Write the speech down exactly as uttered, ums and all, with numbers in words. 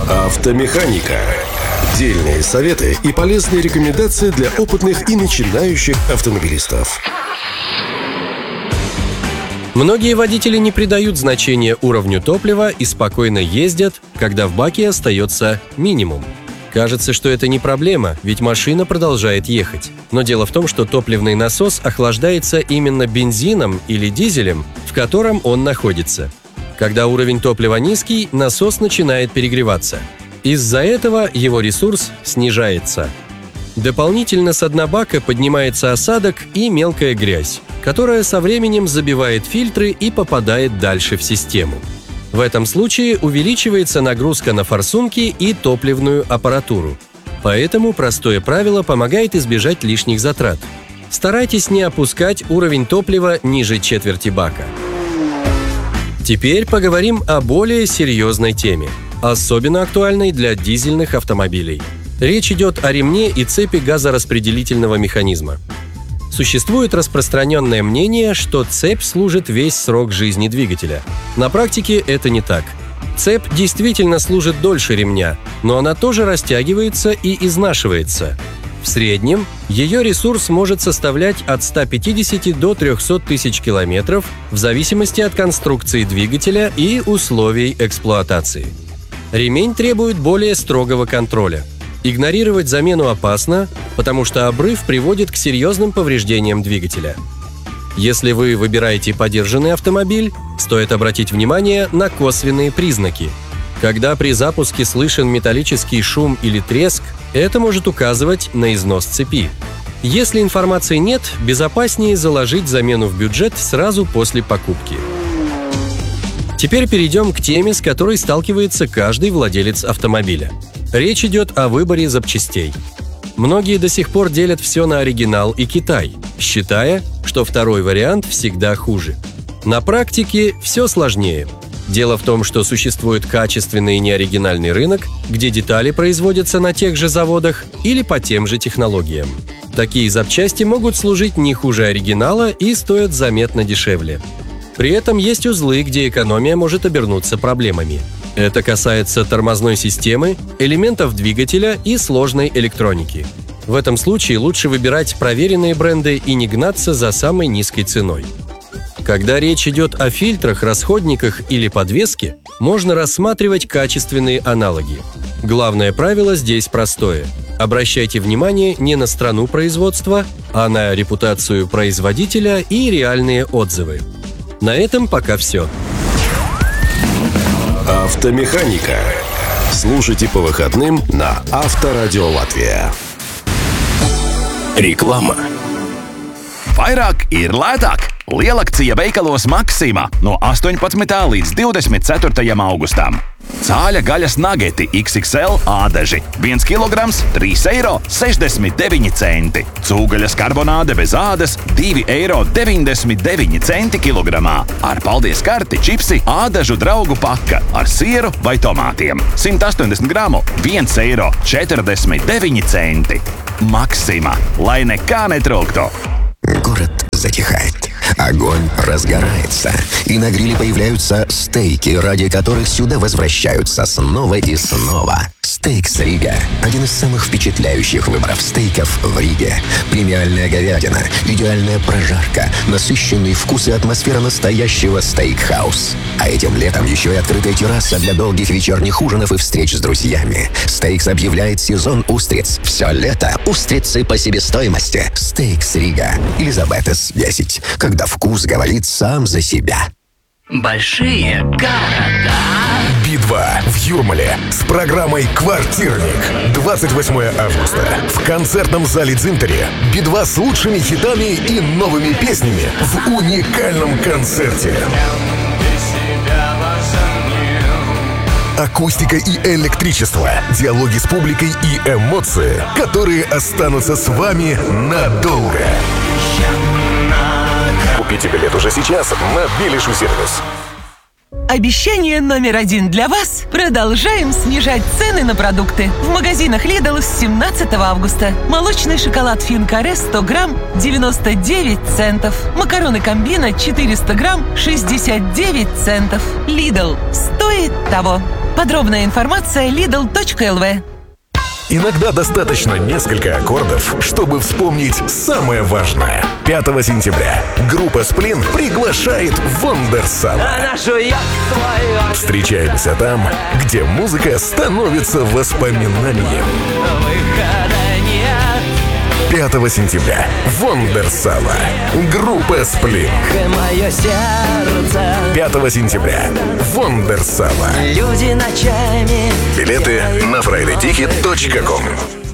Автомеханика. Дельные советы и полезные рекомендации для опытных и начинающих автомобилистов. Многие водители не придают значения уровню топлива и спокойно ездят, когда в баке остается минимум. Кажется, что это не проблема, ведь машина продолжает ехать. Но дело в том, что топливный насос охлаждается именно бензином или дизелем, в котором он находится. Когда уровень топлива низкий, насос начинает перегреваться. Из-за этого его ресурс снижается. Дополнительно с дна бака поднимается осадок и мелкая грязь, которая со временем забивает фильтры и попадает дальше в систему. В этом случае увеличивается нагрузка на форсунки и топливную аппаратуру. Поэтому простое правило помогает избежать лишних затрат. Старайтесь не опускать уровень топлива ниже четверти бака. Теперь поговорим о более серьезной теме, особенно актуальной для дизельных автомобилей. Речь идет о ремне и цепи газораспределительного механизма. Существует распространенное мнение, что цепь служит весь срок жизни двигателя. На практике это не так. Цепь действительно служит дольше ремня, но она тоже растягивается и изнашивается. В среднем ее ресурс может составлять от ста пятидесяти до трехсот тысяч километров в зависимости от конструкции двигателя и условий эксплуатации. Ремень требует более строгого контроля. Игнорировать замену опасно, потому что обрыв приводит к серьезным повреждениям двигателя. Если вы выбираете подержанный автомобиль, стоит обратить внимание на косвенные признаки. Когда при запуске слышен металлический шум или треск, это может указывать на износ цепи. Если информации нет, безопаснее заложить замену в бюджет сразу после покупки. Теперь перейдем к теме, с которой сталкивается каждый владелец автомобиля. Речь идет о выборе запчастей. Многие до сих пор делят все на оригинал и Китай, считая, что второй вариант всегда хуже. На практике все сложнее. Дело в том, что существует качественный и неоригинальный рынок, где детали производятся на тех же заводах или по тем же технологиям. Такие запчасти могут служить не хуже оригинала и стоят заметно дешевле. При этом есть узлы, где экономия может обернуться проблемами. Это касается тормозной системы, элементов двигателя и сложной электроники. В этом случае лучше выбирать проверенные бренды и не гнаться за самой низкой ценой. Когда речь идет о фильтрах, расходниках или подвеске, можно рассматривать качественные аналоги. Главное правило здесь простое. Обращайте внимание не на страну производства, а на репутацию производителя и реальные отзывы. На этом пока все. Автомеханика. Слушайте по выходным на Авторадио Латвия. Реклама. Vairāk ir lētāk! Lielakcija veikalos Maxima no astoņpadsmitā līdz divdesmit ceturtajam augustam. Cāļa gaļas nageti iks iks el ādaži viens kilograms trīs eiro sešdesmit deviņi centi. Cūgaļas karbonāde bez ādas divi eiro deviņdesmit deviņi centi kilogramā. Ar paldies karti čipsi ādažu draugu paka ar sieru vai tomātiem. simt astoņdesmit gramu viens eiro četrdesmit deviņi centi. Maxima, lai nekā netrūktu. Город затихает, огонь разгорается, и на гриле появляются стейки, ради которых сюда возвращаются снова и снова. Стейкс Рига – один из самых впечатляющих выборов стейков в Риге. Премиальная говядина, идеальная прожарка, насыщенный вкус и атмосфера настоящего стейкхаус. А этим летом еще и открытая терраса для долгих вечерних ужинов и встреч с друзьями. Стейкс объявляет сезон устриц. Все лето устрицы по себестоимости. Стейкс Рига. Елизаветес десять. Когда вкус говорит сам за себя. Большие города. Би два в Юрмале с программой «Квартирник». двадцать восьмого августа в концертном зале Дзинтари Би два с лучшими хитами и новыми песнями в уникальном концерте. Акустика и электричество, диалоги с публикой и эмоции, которые останутся с вами надолго. Купите билет уже сейчас на Билишу сервис. Обещание номер один для вас. Продолжаем снижать цены на продукты. В магазинах Lidl с семнадцатого августа. Молочный шоколад Финкаре сто грамм девяносто девять центов. Макароны Комбина четыреста грамм шестьдесят девять центов. Lidl стоит того. Подробная информация лидл точка эл ви. Иногда достаточно несколько аккордов, чтобы вспомнить самое важное. пятого сентября группа «Сплин» приглашает в Вондерсала. Встречаемся там, где музыка становится воспоминанием. пятого сентября Вондерсала. Группа «Сплин». пятого сентября Вондерсала. Люди ночами. Билеты на фрайдей тикет точка ком.